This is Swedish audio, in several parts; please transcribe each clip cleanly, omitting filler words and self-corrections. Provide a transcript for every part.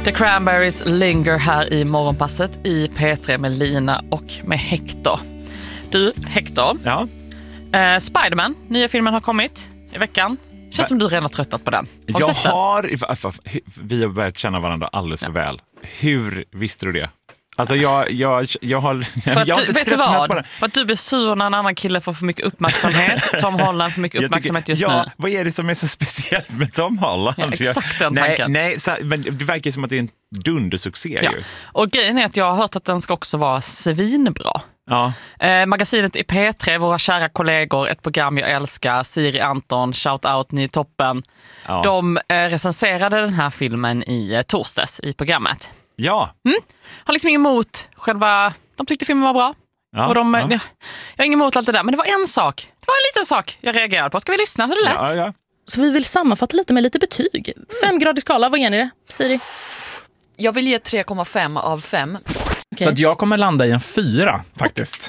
The Cranberries Linger här i morgonpasset i P3 med Lina och med Hector. Du, Hector. Ja. Spider-Man, nya filmen har kommit i veckan. Känns som du redan har tröttat på den. Vi har börjat känna varandra alldeles för väl. Hur visste du det? Alltså jag har inte tröttnat på den. För att du blir sur när en annan kille får för mycket uppmärksamhet. Tom Holland för mycket uppmärksamhet just nu. Vad är det som är så speciellt med Tom Holland? Ja, exakt den tanken. Nej, men det verkar som att det är en dundersuccé ju. Och grejen är att jag har hört att den ska också vara svinbra. Ja. Magasinet i P3, våra kära kollegor, ett program jag älskar, Siri, Anton, shout out, ni är toppen. Ja. De recenserade den här filmen i torsdags i programmet. Ja. Har liksom inget emot själva, de tyckte filmen var bra. Ja, och jag har inget emot allt det där, men det var en liten sak jag reagerade på. Ska vi lyssna hur det lät? Ja. Så vi vill sammanfatta lite med lite betyg. 5-gradig skala, vad ger ni det, Siri? Jag vill ge 3,5 av 5. Så att jag kommer landa i en 4 faktiskt.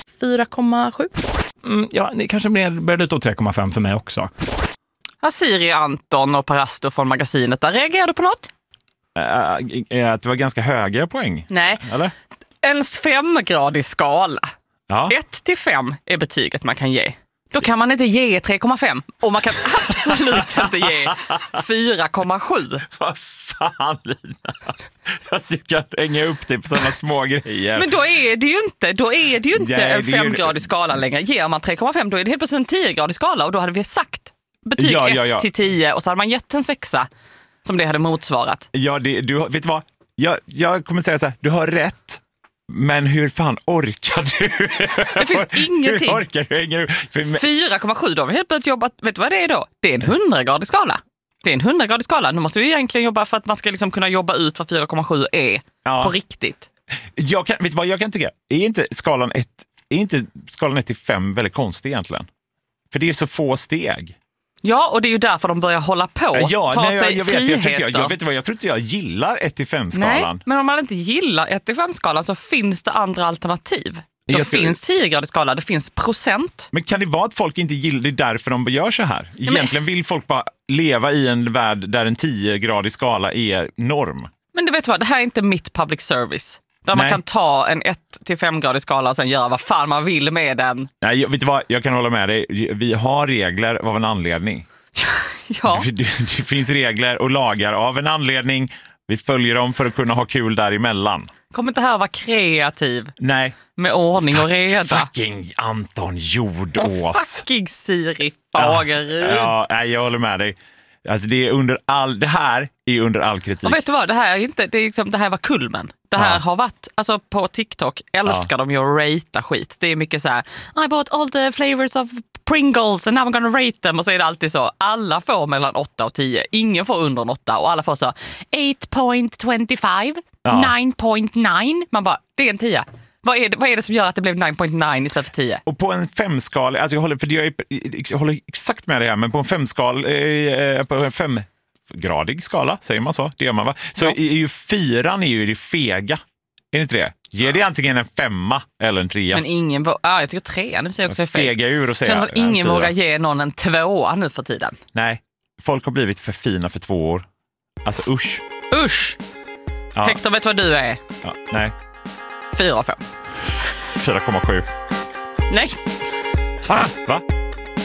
4,7. Ja, det kanske började ut 3,5 för mig också. Siri, Anton och Parasto från magasinet, där reagerade du på något? Att det var ganska höga poäng. Nej, eller? En 5-gradig skala. Ja. 1-5 är betyget man kan ge. Då kan man inte ge 3,5 och man kan absolut inte ge 4,7. Vad fan, Lina? Alltså, jag kan hänga upp det på sådana små grejer. Men då är det ju inte en 5-gradig skala längre. Ger man 3,5 då är det helt plötsligt en 10-gradig skala och då hade vi sagt betyg 1 till 10 och så hade man gett en 6 som det hade motsvarat. Ja, du vet du vad? Jag kommer säga så här, du har rätt. Men hur fan orkar du? Det finns ingenting. Hur orkar du hänga upp? 4,7 då har vi helt plötsligt jobbat. Vet du vad det är då? Det är en 100-gradig skala. Det är en 100-gradig skala. Nu måste vi egentligen jobba för att man ska liksom kunna jobba ut vad 4,7 är på riktigt. Vet du vad jag kan tycka? Är inte skalan 1 till 5 väldigt konstig egentligen? För det är så få steg. Ja, och det är ju därför de börjar hålla på. Jag tror inte jag gillar 1-5-skalan. Nej, men om man inte gillar 1-5-skalan så finns det andra alternativ. Det finns 10-gradig skala, det finns procent. Men kan det vara att folk inte gillar det därför de gör så här? Egentligen vill folk bara leva i en värld där en 10-gradig skala är norm. Men du vet vad, det här är inte mitt public service. Där man kan ta en 1-5-gradig skala och sen göra vad fan man vill med den. Nej, vet du vad? Jag kan hålla med dig. Vi har regler av en anledning. Ja. Det finns regler och lagar av en anledning. Vi följer dem för att kunna ha kul däremellan. Kommer inte här att vara kreativ. Nej. Med ordning och reda. Fucking Anton Jordås. Fucking Siri Fagerud. Ja, jag håller med dig. Alltså det här är under all kritik. Och vet du vad, det här var kulmen. Det här har varit, alltså på TikTok älskar de ju att ratea skit. Det är mycket så här, I bought all the flavors of Pringles and now I'm gonna rate them. Och så är det alltid så, alla får mellan 8 och 10. Ingen får under en 8 och alla får så 8.25, 9.9. Man bara, det är en 10. Vad är det som gör att det blev 9.9 istället för 10? Och på en 5-skala, alltså jag håller exakt med dig här, men på en 5-gradig skala, säger man så? Det gör man, va? Så är ju 4 är ju det fega. Är det inte det? Ger det antingen en 5 eller en 3? Men ingen jag tycker 3, nu säger jag också fega ur och säga. Känns att ingen vågar ge någon en 2 nu för tiden. Nej, folk har blivit för fina för 2 år. Alltså usch. Ja. Hector, vet vad du är? Ja, nej. 4 av 5. 4,7. Nej. Va?